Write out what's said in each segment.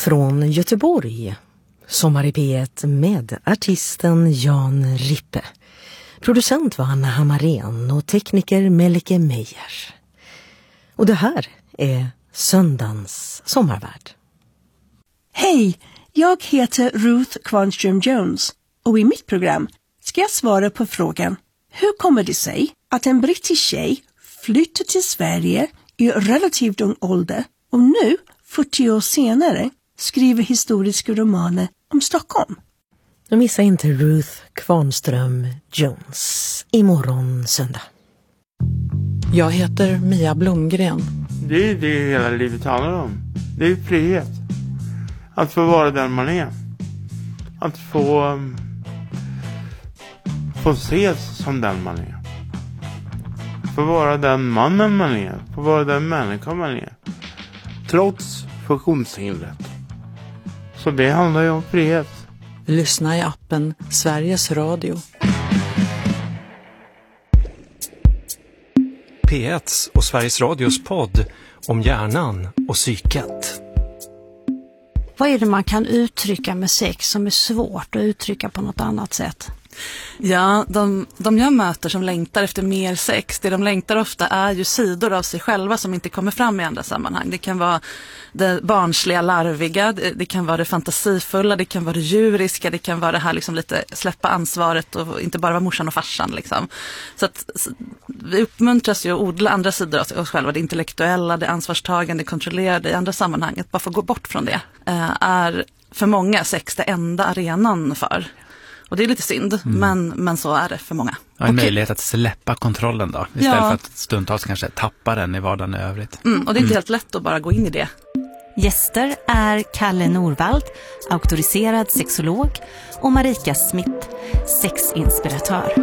Från Göteborg, Sommar i P1 med artisten Jan Rippe. Producent var Anna Hammarén och tekniker Melike Meijer. Och det här är söndagens sommarvärld. Hej, jag heter Ruth Kvarnström Jones och i mitt program ska jag svara på frågan: hur kommer det sig att en brittisk tjej flyttar till Sverige i relativt ung ålder och nu, 40 år senare, skriver historiska romaner om Stockholm? Och missa inte Ruth Kvarnström Jones imorgon söndag. Jag heter Mia Blomgren. Det är det hela livet handlar om. Det är frihet. Att få vara den man är. Att få ses som den man är. Få vara den mannen man är. Få vara den människan man är. Trots funktionshindret. Så det handlar ju om frihet. Lyssna i appen Sveriges Radio. P1 och Sveriges Radios podd om hjärnan och psyket. Vad är det man kan uttrycka med sex som är svårt att uttrycka på något annat sätt? Ja, de jag möter som längtar efter mer sex, det de längtar ofta är ju sidor av sig själva som inte kommer fram i andra sammanhang. Det kan vara det barnsliga, larviga, det kan vara det fantasifulla, det kan vara det djuriska, det kan vara det här liksom lite släppa ansvaret och inte bara vara morsan och farsan liksom. Så att vi uppmuntras ju att odla andra sidor av oss själva, det intellektuella, det ansvarstagande, det kontrollerade i andra sammanhang. Att bara få gå bort från det är för många sex det enda arenan för. Och det är lite synd, men så är det för många. Ja, en möjlighet att släppa kontrollen då, istället för att stundtals kanske tappa den i vardagen i övrigt. Och det är inte helt lätt att bara gå in i det. Gäster är Kalle Norvald, auktoriserad sexolog, och Marika Smith, sexinspiratör.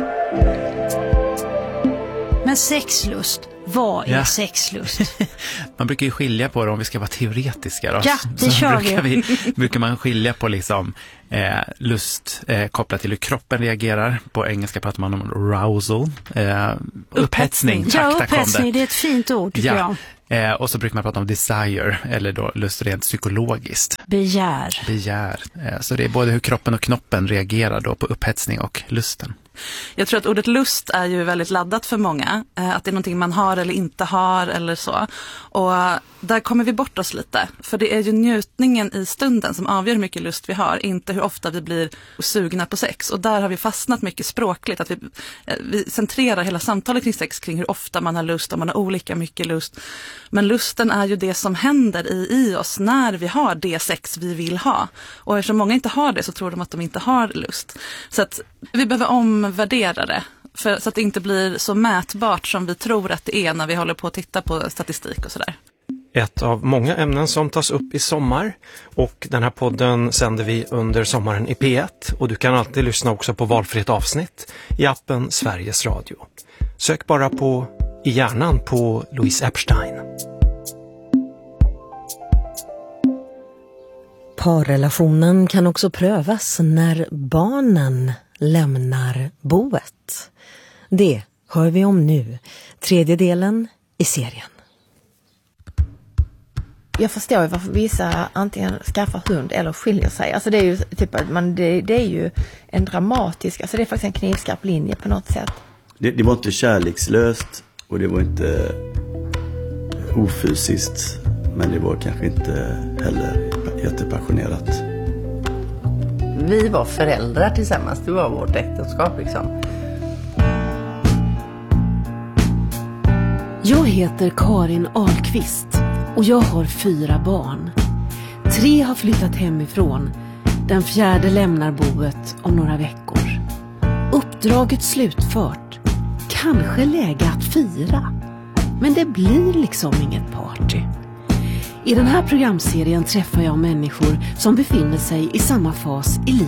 Men sexlust, vad är sexlust? Man brukar ju skilja på det, om vi ska vara teoretiska då. Ja, det kör vi. Brukar man skilja på liksom lust kopplat till hur kroppen reagerar. På engelska pratar man om arousal. Upphetsning. Ja, upphetsning, det är ett fint ord tycker jag. Och så brukar man prata om desire, eller då lust rent psykologiskt. Begär. Så det är både hur kroppen och knoppen reagerar då på upphetsning och lusten. Jag tror att ordet lust är ju väldigt laddat för många. Att det är någonting man har eller inte har eller så. Och där kommer vi bort oss lite. För det är ju njutningen i stunden som avgör hur mycket lust vi har. Inte hur ofta vi blir sugna på sex. Och där har vi fastnat mycket språkligt. Att vi centrerar hela samtalet kring sex kring hur ofta man har lust. Om man har olika mycket lust. Men lusten är ju det som händer i oss när vi har det sex vi vill ha. Och eftersom många inte har det så tror de att de inte har lust. Så att vi behöver omvärdera det. Så att det inte blir så mätbart som vi tror att det är när vi håller på att titta på statistik och sådär. Ett av många ämnen som tas upp i sommar, och den här podden sänder vi under sommaren i P1, och du kan alltid lyssna också på valfritt avsnitt i appen Sveriges Radio. Sök bara på I hjärnan på Louise Epstein. Parrelationen kan också prövas när barnen lämnar boet. Det hör vi om nu, 3:e delen i serien. Jag förstår ju varför vissa antingen skaffar hund eller skiljer sig. Alltså det är ju typ att det är ju en dramatisk, alltså det är faktiskt en knivskarp linje på något sätt. Det var inte kärlekslöst och det var inte ofysiskt, men det var kanske inte heller jättepassionerat. Vi var föräldrar tillsammans, det var vårt äktenskap liksom. Jag heter Karin Ahlqvist och jag har 4 barn. 3 har flyttat hemifrån. Den 4:e lämnar boet om några veckor. Uppdraget slutfört. Kanske läge att fira. Men det blir liksom inget party. I den här programserien träffar jag människor som befinner sig i samma fas i livet